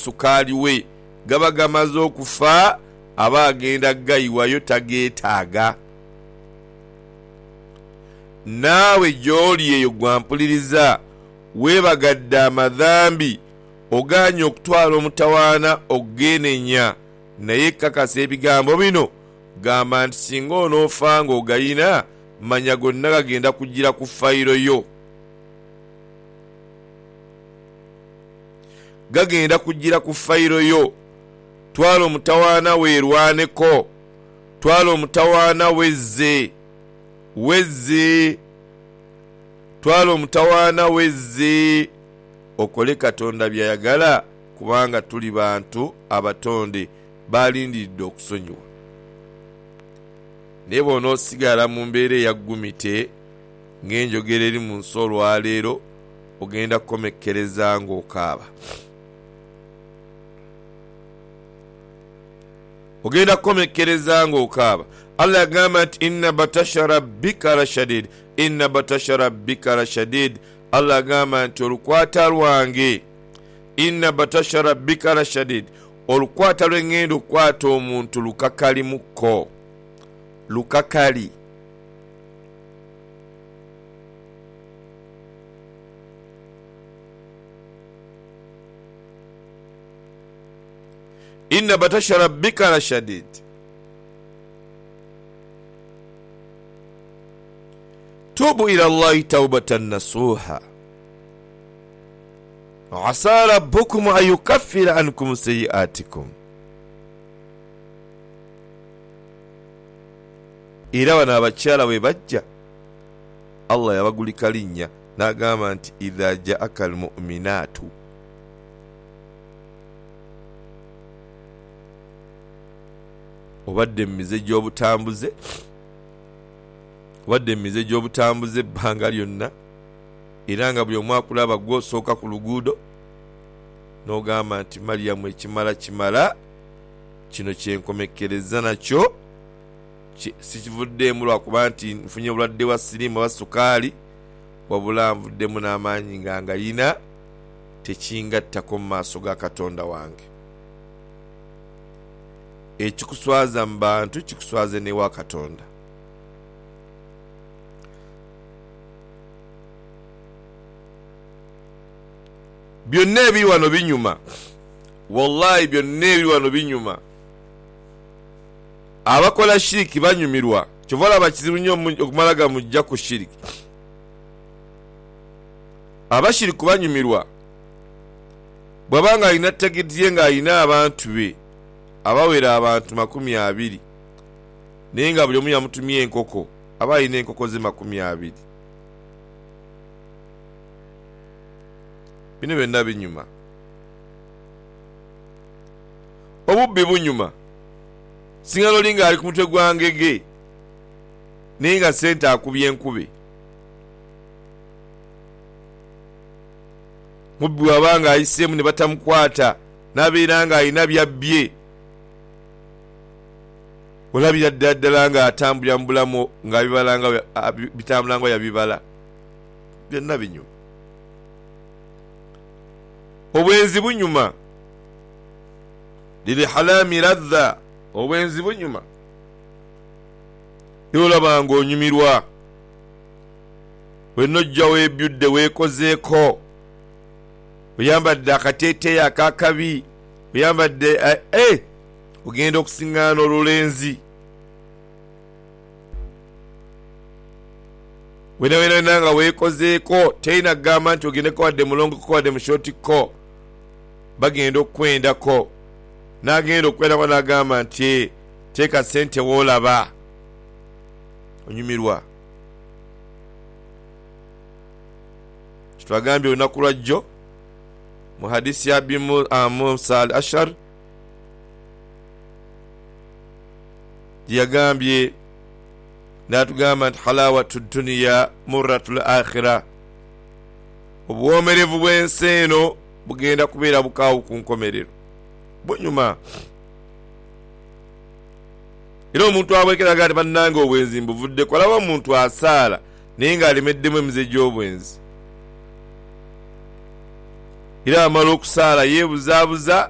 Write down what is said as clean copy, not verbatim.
sukaali we gaba gamaze okufa aba agenda gayiwayo tageetaaga. Naawe gy'oli eyo gwampuliriza weebagadde amadhambi oganye okutwala omutawaana okugenenya naye kakasa ebigambo bino gamba nti singa onoofa ng'ogayina manya gonna gagenda kugira ku fayiro yo. Gagenda kugira ku fayiro yo. Twala omutawaana weerwaneko. Twala omutawaana wezze. Twala omutawaana wezze. Okole Katonda byayagala kubanga tuli bantu abatonde balindiridde okusonyiwa. Naye bw'onoosigala mu mbeera eyaggumite ng'enjogera eri mu nsi olwaleero ogenda kukomekkereza ng'okaaba. Ogenda kukomekkereza ng'okaaba. Allah yagamba nti inna batasha rabbika lashadid. Inna batasha rabbika lashadid. Allah yagamba nti olukwata lwange inna batasha rabbika lashadid. Olukwata lw'engenda okukwata omuntu lukakali mukko. Lukakali. Inna batasha rabbika lashadid. Tubu ila Allahi tawbatan nasuha. Asa rabbukum an yukaffira ankum sayyi'atikum. Era bano abakyala we bajja Allah yabagulika linnya n'agamba nti idha ja'aka almu'minatu. Obadde emize gy'obutambuze ebbanga lyonna era nga buli omu akulaba gw'osooka ku luguudo n'ogamba nti Mariyamu ekimala kimala kino kyenkomekkereza nakyo sikivuddeemu lwakuba nti nfunye obulwadde bwa siriimu oba sukaali wabula nvuddemu n'amaanyi nga ngayina tekingattako mu maaso ga Katonda wange. Ekikuswaza mu bantu kikuswaze n'ewa Katonda. Byonna ebiri wano binyuma. Wallahi byonna ebiri wano binyuma. Abakola shiriki banyumirwa. Kyovala bakizibu nnyo okumalaga mujja ku shiriki. Abashiriku banyumirwa. Bwabanga alina tageti ye nga alina abantu be abawera abantu 20 naye nga buli omu yamutumye enkoko aba alina enkoko ze 20. Bino byonna binyuma. Obubbi bunyuma. Singa lolinga ali ku mutwe gwa ngege naye nga sente akubye enkube. Mubbi wabanga ayiseemu ne batamukwata n'abeera nga alina byabbye. Olabira ddala nga atambulira mu bulamu nga bitambula nga yabibala. Byonna binyuma. Obwenzi bunyuma. Lili halami ladha. Obwenzi bunyuma. Yolaba nga onyumirwa. Wenojja weebyudde weekozeeko. Oyambadde akateeteeyi akakabi. Oyambadde ogenda okusiŋŋaana olulenzi. Wena nga weekozeeko terina kugamba nti ogendeko wadde mulongoko wadde mushootiko. Bagenda okukwendako. N'agenda okukwendako n'agamba nti teeka ssente woolaba. Onyumirwa. Kitwagambye olunaku lwajjo mu hadisi ya Musa al-Ashar yagambye n'atugamba nti halawatu dunya murratul akhirah. Obuwomerevu bw'ensi eno bugenda kubeera bukaawu ku nkomerero. Bunyuma. Era omuntu abwekeraga ati bannange obwenzi mbuvudde kolaba omuntu asaala naye ng'alemeddemu emize gy'obwenzi. Era amala okusaala yeebuzaabuza